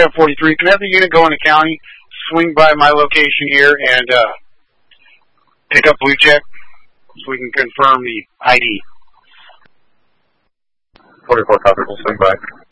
Sam 43. Can I have the unit go in the county, swing by my location here, and pick up blue check so we can confirm the ID? 44 copy, we'll swing by.